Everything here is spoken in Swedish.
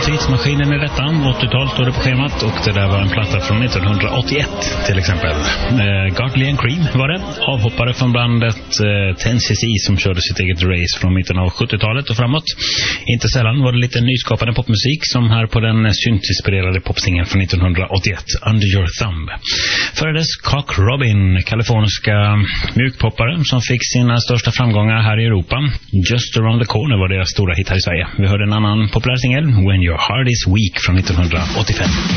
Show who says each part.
Speaker 1: tidsmaskinen i detta. 80-tal står det på schemat och det där var en platta från 1981 till exempel. Godley and Cream var det. Avhoppare från bandet 10cc som körde sitt eget race från mitten av 70-talet och framåt. Inte sällan var det lite nyskapande popmusik som här på den syntinspirerade popsingeln från 1981, Under Your Thumb. Före dess Cock Robin, kaliforniska mjukpoppare som fick sina största framgångar här i Europa. Just Around the Corner var deras stora hit här i Sverige. Vi hörde en annan populär singel, When Your Heart Is Weak från 1985.